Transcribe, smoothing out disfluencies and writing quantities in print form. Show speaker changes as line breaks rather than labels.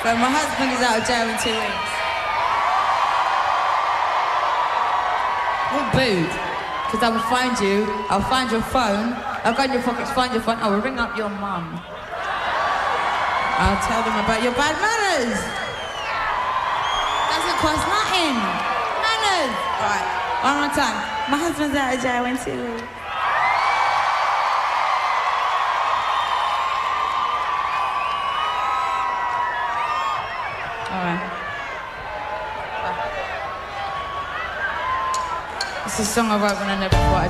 But my husband is out of jail in 2 weeks. What booed? Because I will find you, I'll find your phone, I'll go in your pockets, find your phone, I will ring up your mum. I'll tell them about your bad manners. Doesn't cost nothing. Manners. Right, one more time. My husband's out of jail in 2 weeks. Alright. It's a song I wrote when I never thought I'd